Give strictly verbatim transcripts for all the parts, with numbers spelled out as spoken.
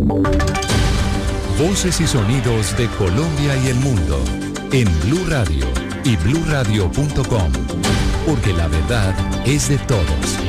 Voces y sonidos de Colombia y el mundo en Blue Radio y blue radio punto com, porque la verdad es de todos.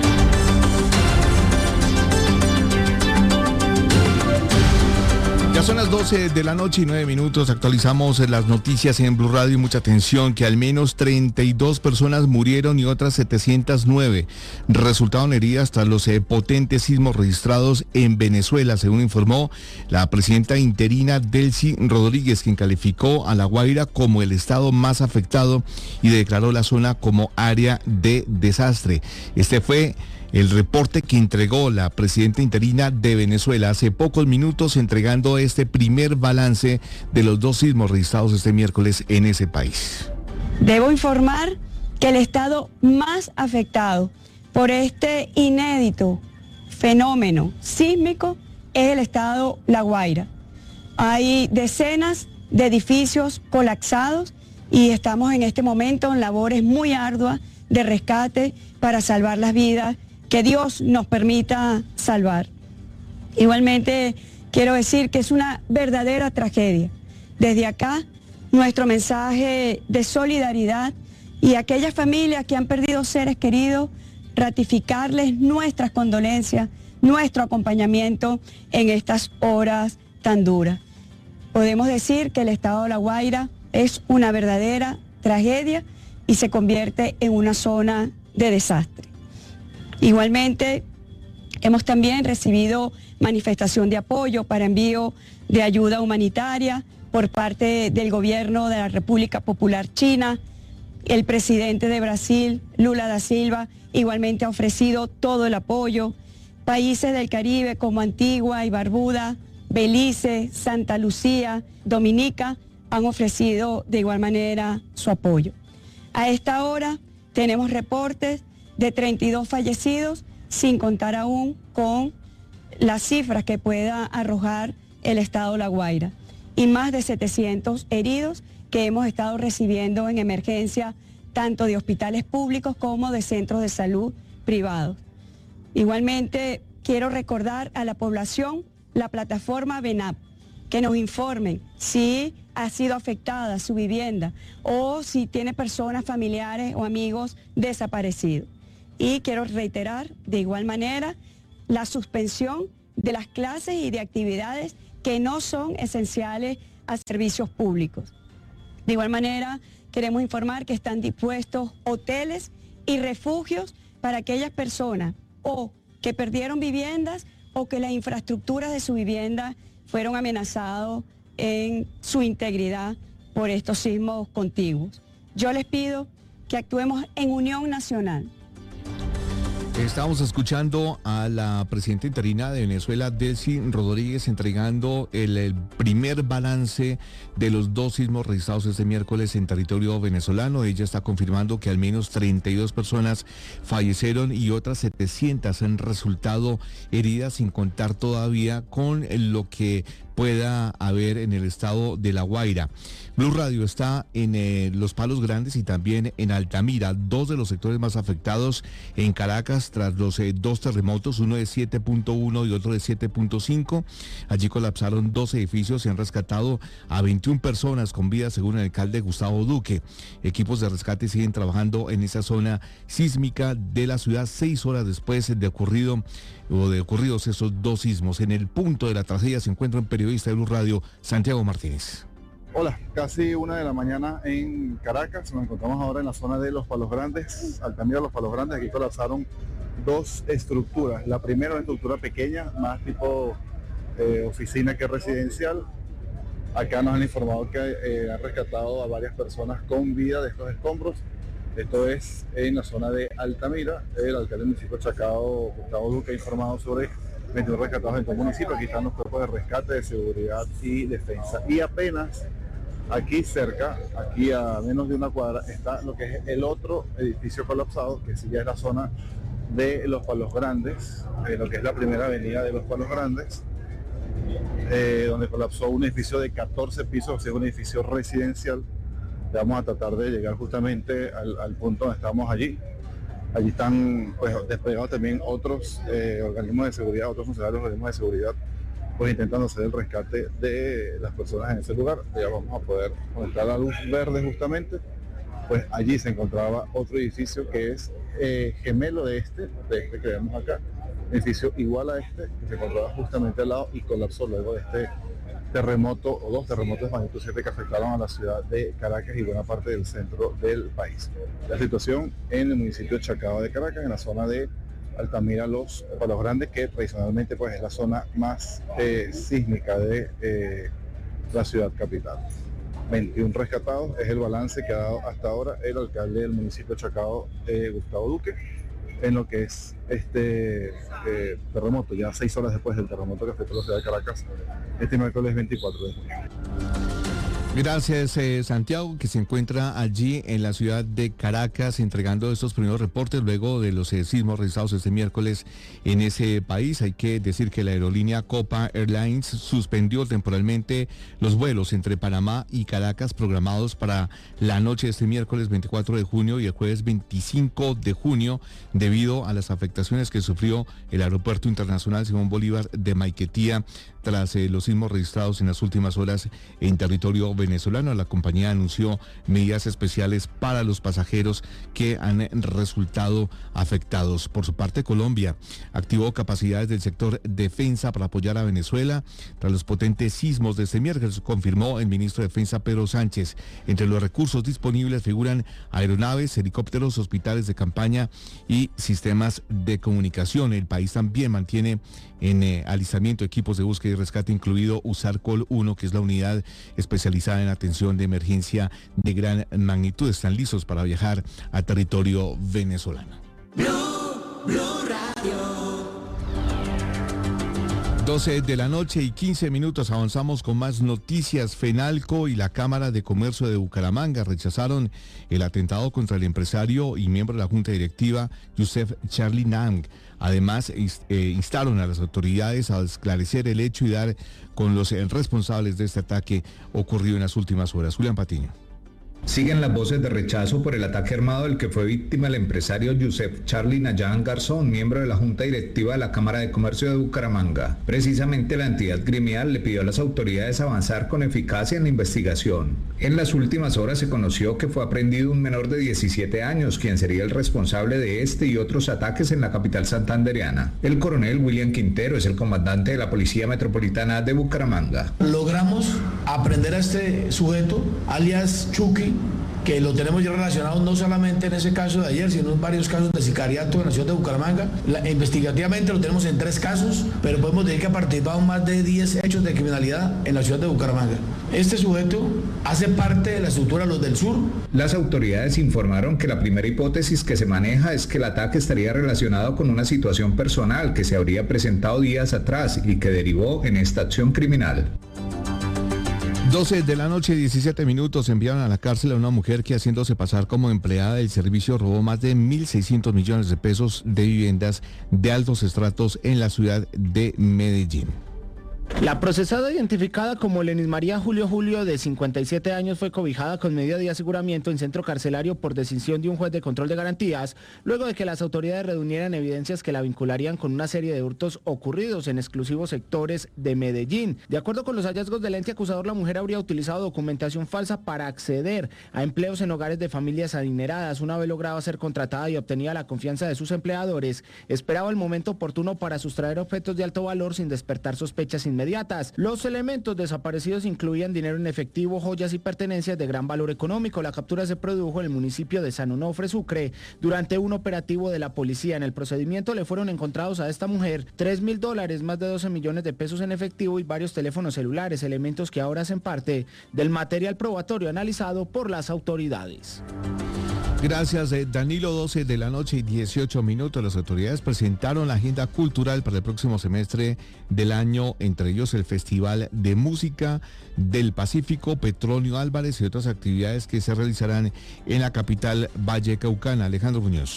Ya son las doce de la noche y nueve minutos, actualizamos las noticias en Blue Radio y mucha atención que al menos treinta y dos personas murieron y otras setecientas nueve resultaron heridas tras los eh, potentes sismos registrados en Venezuela, según informó la presidenta interina Delcy Rodríguez, quien calificó a La Guaira como el estado más afectado y declaró la zona como área de desastre. Este fue el reporte que entregó la presidenta interina de Venezuela hace pocos minutos, entregando este primer balance de los dos sismos registrados este miércoles en ese país. Debo informar que el estado más afectado por este inédito fenómeno sísmico es el estado La Guaira. Hay decenas de edificios colapsados y estamos en este momento en labores muy arduas de rescate para salvar las vidas que Dios nos permita salvar. Igualmente quiero decir que es una verdadera tragedia. Desde acá, nuestro mensaje de solidaridad y a aquellas familias que han perdido seres queridos, ratificarles nuestras condolencias, nuestro acompañamiento en estas horas tan duras. Podemos decir que el estado de La Guaira es una verdadera tragedia y se convierte en una zona de desastre. Igualmente, hemos también recibido manifestación de apoyo para envío de ayuda humanitaria por parte del gobierno de la República Popular China. El presidente de Brasil, Lula da Silva, igualmente ha ofrecido todo el apoyo. Países del Caribe como Antigua y Barbuda, Belice, Santa Lucía, Dominica, han ofrecido de igual manera su apoyo. A esta hora tenemos reportes de treinta y dos fallecidos, sin contar aún con las cifras que pueda arrojar el estado La Guaira, y más de setecientos heridos que hemos estado recibiendo en emergencia, tanto de hospitales públicos como de centros de salud privados. Igualmente, quiero recordar a la población la plataforma VENAP, que nos informen si ha sido afectada su vivienda o si tiene personas familiares o amigos desaparecidos. Y quiero reiterar de igual manera la suspensión de las clases y de actividades que no son esenciales a servicios públicos. De igual manera, queremos informar que están dispuestos hoteles y refugios para aquellas personas o que perdieron viviendas o que las infraestructuras de su vivienda fueron amenazados en su integridad por estos sismos contiguos. Yo les pido que actuemos en unión nacional. Estamos escuchando a la presidenta interina de Venezuela, Delcy Rodríguez, entregando el, el primer balance de los dos sismos registrados este miércoles en territorio venezolano. Ella está confirmando que al menos treinta y dos personas fallecieron y otras setecientas han resultado heridas, sin contar todavía con lo que pueda haber en el estado de La Guaira. Blue Radio está en eh, Los Palos Grandes y también en Altamira, dos de los sectores más afectados en Caracas tras los eh, dos terremotos, uno de siete punto uno y otro de siete punto cinco. Allí colapsaron dos edificios y han rescatado a veintiuna personas con vida, según el alcalde Gustavo Duque. Equipos de rescate siguen trabajando en esa zona sísmica de la ciudad seis horas después de ocurrido o de ocurridos esos dos sismos. En el punto de la tragedia se encuentra un periodista de Blue Radio, Santiago Martínez. Hola, casi una de la mañana en Caracas. Nos encontramos ahora en la zona de Los Palos Grandes, Altamira, Los Palos Grandes. Aquí colapsaron dos estructuras. La primera, una estructura pequeña, más tipo eh, oficina que residencial. Acá nos han informado que eh, han rescatado a varias personas con vida de estos escombros. Esto es en la zona de Altamira. El alcalde del municipio Chacao, Gustavo Duque, ha informado sobre veintiuno rescatados en todo el municipio. Aquí están los cuerpos de rescate, de seguridad y defensa. Y apenas aquí cerca, aquí a menos de una cuadra, está lo que es el otro edificio colapsado, que sí ya es la zona de Los Palos Grandes, eh, lo que es la primera avenida de Los Palos Grandes, eh, donde colapsó un edificio de catorce pisos, o sea, un edificio residencial. Vamos a tratar de llegar justamente al, al punto donde estamos allí. Allí están pues, desplegados también otros eh, organismos de seguridad, otros funcionarios de organismos de seguridad pues intentando hacer el rescate de las personas en ese lugar. Ya vamos a poder conectar la luz verde justamente. Pues allí se encontraba otro edificio que es eh, gemelo de este, de este que vemos acá, edificio igual a este, que se encontraba justamente al lado y colapsó luego de este terremoto o dos terremotos de magnitud siete que afectaron a la ciudad de Caracas y buena parte del centro del país. La situación en el municipio de Chacao de Caracas, en la zona de Altamira, Los Palos Grandes, que tradicionalmente pues es la zona más eh, sísmica de eh, la ciudad capital. veintiún rescatados es el balance que ha dado hasta ahora el alcalde del municipio de Chacao, eh, Gustavo Duque, en lo que es este eh, terremoto, ya seis horas después del terremoto que afectó a la ciudad de Caracas este miércoles veinticuatro de junio. Gracias, eh, Santiago, que se encuentra allí en la ciudad de Caracas entregando estos primeros reportes luego de los eh, sismos registrados este miércoles en ese país. Hay que decir que la aerolínea Copa Airlines suspendió temporalmente los vuelos entre Panamá y Caracas programados para la noche de este miércoles veinticuatro de junio y el jueves veinticinco de junio debido a las afectaciones que sufrió el Aeropuerto Internacional Simón Bolívar de Maiquetía tras eh, los sismos registrados en las últimas horas en territorio venezolano. La compañía anunció medidas especiales para los pasajeros que han resultado afectados. Por su parte, Colombia activó capacidades del sector defensa para apoyar a Venezuela tras los potentes sismos de este miércoles, confirmó el ministro de Defensa Pedro Sánchez. Entre los recursos disponibles figuran aeronaves, helicópteros, hospitales de campaña y sistemas de comunicación. El país también mantiene en eh, alistamiento equipos de búsqueda y rescate, incluido USARCOL uno, que es la unidad especializada en atención de emergencia de gran magnitud. Están listos para viajar a territorio venezolano. Blue, Blue Radio. doce de la noche y quince minutos, avanzamos con más noticias. FENALCO y la Cámara de Comercio de Bucaramanga rechazaron el atentado contra el empresario y miembro de la Junta Directiva, Youssef Charlie Nang. Además, eh, instaron a las autoridades a esclarecer el hecho y dar con los eh, responsables de este ataque ocurrido en las últimas horas. Julián Patiño. Siguen las voces de rechazo por el ataque armado del que fue víctima el empresario Youssef Charlie Nayan Garzón, miembro de la Junta Directiva de la Cámara de Comercio de Bucaramanga. Precisamente la entidad gremial le pidió a las autoridades avanzar con eficacia en la investigación. En las últimas horas se conoció que fue aprehendido un menor de diecisiete años, quien sería el responsable de este y otros ataques en la capital santandereana. El coronel William Quintero es el comandante de la Policía Metropolitana de Bucaramanga. Logramos aprender a este sujeto, alias Chucky, que lo tenemos ya relacionado no solamente en ese caso de ayer, sino en varios casos de sicariato en la ciudad de Bucaramanga. La, investigativamente lo tenemos en tres casos, pero podemos decir que ha participado en más de diez hechos de criminalidad en la ciudad de Bucaramanga. Este sujeto hace parte de la estructura Los del Sur. Las autoridades informaron que la primera hipótesis que se maneja es que el ataque estaría relacionado con una situación personal que se habría presentado días atrás y que derivó en esta acción criminal. doce de la noche, diecisiete minutos, enviaron a la cárcel a una mujer que, haciéndose pasar como empleada del servicio, robó más de mil seiscientos millones de pesos de viviendas de altos estratos en la ciudad de Medellín. La procesada, identificada como Lenis María Julio Julio, de cincuenta y siete años, fue cobijada con medida de aseguramiento en centro carcelario por decisión de un juez de control de garantías, luego de que las autoridades reunieran evidencias que la vincularían con una serie de hurtos ocurridos en exclusivos sectores de Medellín. De acuerdo con los hallazgos del ente acusador, la mujer habría utilizado documentación falsa para acceder a empleos en hogares de familias adineradas. Una vez lograba ser contratada y obtenía la confianza de sus empleadores, esperaba el momento oportuno para sustraer objetos de alto valor sin despertar sospechas inmediatas. Inmediatas. Los elementos desaparecidos incluían dinero en efectivo, joyas y pertenencias de gran valor económico. La captura se produjo en el municipio de San Onofre, Sucre, durante un operativo de la policía. En el procedimiento le fueron encontrados a esta mujer tres mil dólares, más de doce millones de pesos en efectivo y varios teléfonos celulares, elementos que ahora hacen parte del material probatorio analizado por las autoridades. Gracias, eh, Danilo. Doce de la noche y dieciocho minutos. Las autoridades presentaron la agenda cultural para el próximo semestre del año, entre ellos el Festival de Música del Pacífico, Petronio Álvarez y otras actividades que se realizarán en la capital vallecaucana. Alejandro Muñoz.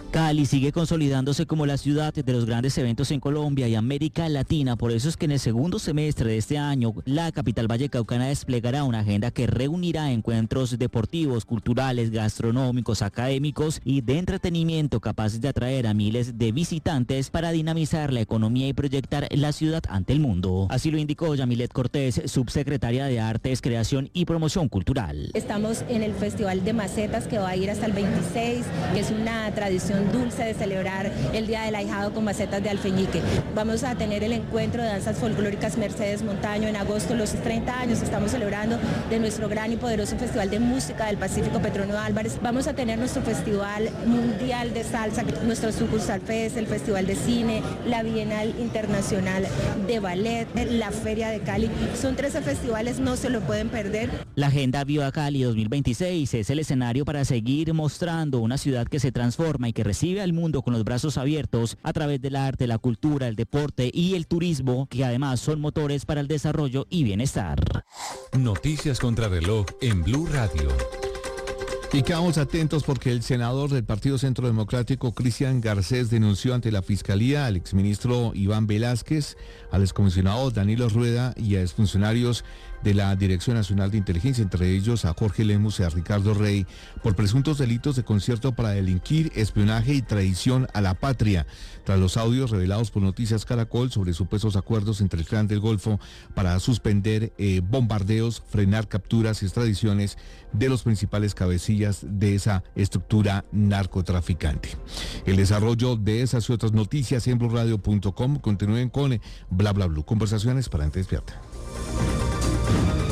Cali sigue consolidándose como la ciudad de los grandes eventos en Colombia y América Latina. Por eso es que en el segundo semestre de este año, la capital vallecaucana desplegará una agenda que reunirá encuentros deportivos, culturales, gastronómicos, académicos y de entretenimiento capaces de atraer a miles de visitantes para dinamizar la economía y proyectar la ciudad ante el mundo. Así lo indicó Yamilet Cortés, subsecretaria de Artes, Creación y Promoción Cultural. Estamos en el Festival de Macetas, que va a ir hasta el veintiséis, que es una tradición dulce de celebrar el Día del Ahijado con macetas de Alfeñique. Vamos a tener el encuentro de danzas folclóricas Mercedes Montaño en agosto, los treinta años que estamos celebrando de nuestro gran y poderoso Festival de Música del Pacífico Petronio Álvarez. Vamos a tener nuestro Festival Mundial de Salsa, nuestro Sucursal Fest, el Festival de Cine, la Bienal Internacional de Ballet, la Feria de Cali. Son trece festivales, no se lo pueden perder. La Agenda Viva Cali dos mil veintiséis es el escenario para seguir mostrando una ciudad que se transforma y que recibe al mundo con los brazos abiertos a través del arte, la cultura, el deporte y el turismo, que además son motores para el desarrollo y bienestar. Noticias contra reloj en Blue Radio. Y quedamos atentos porque el senador del Partido Centro Democrático, Cristian Garcés, denunció ante la Fiscalía al exministro Iván Velázquez, al excomisionado Danilo Rueda y a exfuncionarios de la Dirección Nacional de Inteligencia, entre ellos a Jorge Lemus y a Ricardo Rey, por presuntos delitos de concierto para delinquir, espionaje y traición a la patria, tras los audios revelados por Noticias Caracol sobre supuestos acuerdos entre el Clan del Golfo para suspender eh, bombardeos, frenar capturas y extradiciones de los principales cabecillas de esa estructura narcotraficante. El desarrollo de esas y otras noticias en blue radio punto com. Continúen con Bla Bla Blue. Conversaciones para gente despierta.